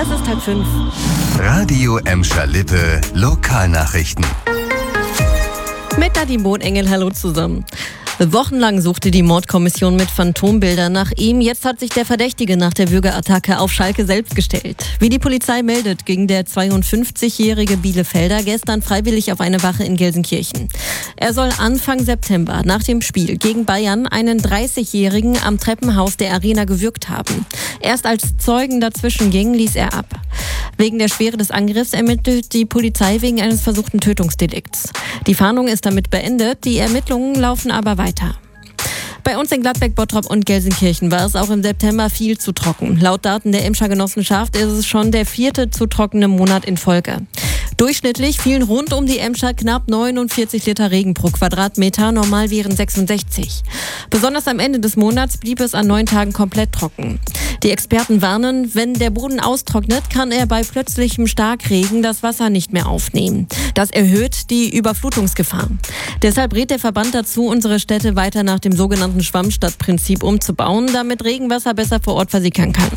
Es ist 4:30. Radio Emscher-Lippe Lokalnachrichten. Mit Nadine Bohnengel, hallo zusammen. Wochenlang suchte die Mordkommission mit Phantombildern nach ihm. Jetzt hat sich der Verdächtige nach der Würgeattacke auf Schalke selbst gestellt. Wie die Polizei meldet, ging der 52-jährige Bielefelder gestern freiwillig auf eine Wache in Gelsenkirchen. Er soll Anfang September nach dem Spiel gegen Bayern einen 30-jährigen am Treppenhaus der Arena gewürgt haben. Erst als Zeugen dazwischen gingen, ließ er ab. Wegen der Schwere des Angriffs ermittelt die Polizei wegen eines versuchten Tötungsdelikts. Die Fahndung ist damit beendet, die Ermittlungen laufen aber weiter. Bei uns in Gladbeck, Bottrop und Gelsenkirchen war es auch im September viel zu trocken. Laut Daten der Emscher Genossenschaft ist es schon der 4. zu trockene Monat in Folge. Durchschnittlich fielen rund um die Emscher knapp 49 Liter Regen pro Quadratmeter, normal wären 66. Besonders am Ende des Monats blieb es an 9 Tagen komplett trocken. Die Experten warnen, wenn der Boden austrocknet, kann er bei plötzlichem Starkregen das Wasser nicht mehr aufnehmen. Das erhöht die Überflutungsgefahr. Deshalb rät der Verband dazu, unsere Städte weiter nach dem sogenannten Schwammstadtprinzip umzubauen, damit Regenwasser besser vor Ort versickern kann.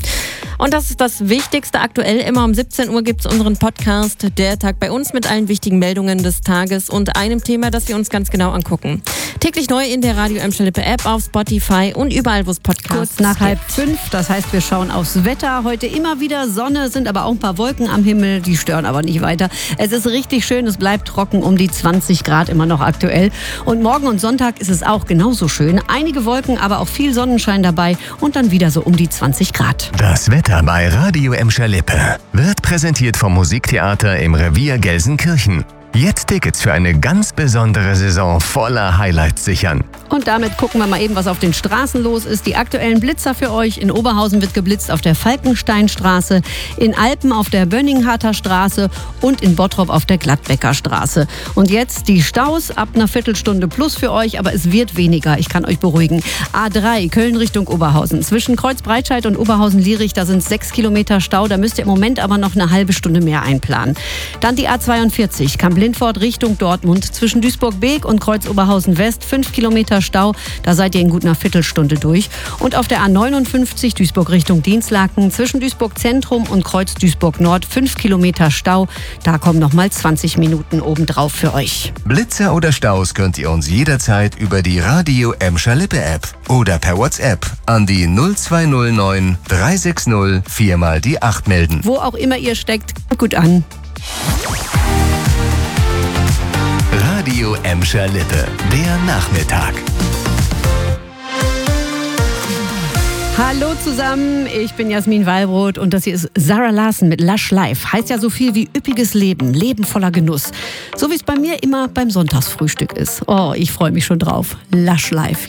Und das ist das Wichtigste aktuell. Immer um 17 Uhr gibt es unseren Podcast Der Tag bei uns mit allen wichtigen Meldungen des Tages und einem Thema, das wir uns ganz genau angucken. Täglich neu in der Radio Emscher-Lippe App, auf Spotify und überall, wo es Podcasts Kurz nach gibt. 4:30, das heißt, wir schauen aufs Wetter. Heute immer wieder Sonne, sind aber auch ein paar Wolken am Himmel, die stören aber nicht weiter. Es ist richtig schön, es bleibt trocken, um die 20 Grad immer noch aktuell. Und morgen und Sonntag ist es auch genauso schön. Einige Wolken, aber auch viel Sonnenschein dabei und dann wieder so um die 20 Grad. Das Wetter bei Radio Emscher-Lippe wird präsentiert vom Musiktheater im Revier Gelsenkirchen. Jetzt Tickets für eine ganz besondere Saison voller Highlights sichern. Und damit gucken wir mal eben, was auf den Straßen los ist. Die aktuellen Blitzer für euch. In Oberhausen wird geblitzt auf der Falkensteinstraße, in Alpen auf der Bönningharter Straße und in Bottrop auf der Gladbecker Straße. Und jetzt die Staus ab einer Viertelstunde plus für euch, aber es wird weniger. Ich kann euch beruhigen. A3 Köln Richtung Oberhausen. Zwischen Kreuzbreitscheid und Oberhausen-Lierich, da sind 6 Kilometer Stau. Da müsst ihr im Moment aber noch eine halbe Stunde mehr einplanen. Dann die A42 Kamp-Lindfort Richtung Dortmund. Zwischen Duisburg-Beek und Kreuz-Oberhausen-West 5 Kilometer Stau. Da seid ihr in gut einer Viertelstunde durch. Und auf der A59 Duisburg Richtung Dienstlaken. Zwischen Duisburg-Zentrum und Kreuz Duisburg-Nord 5 Kilometer Stau. Da kommen nochmal 20 Minuten obendrauf für euch. Blitze oder Staus könnt ihr uns jederzeit über die Radio Emscher-Lippe App oder per WhatsApp an die 0209 360 4 mal die 8 melden. Wo auch immer ihr steckt, gut an. Radio Emscher-Lippe, der Nachmittag. Hallo zusammen, ich bin Jasmin Wallbrot und das hier ist Zara Larsson mit Lush Life. Heißt ja so viel wie üppiges Leben, Leben voller Genuss. So wie es bei mir immer beim Sonntagsfrühstück ist. Oh, ich freue mich schon drauf. Lush Life.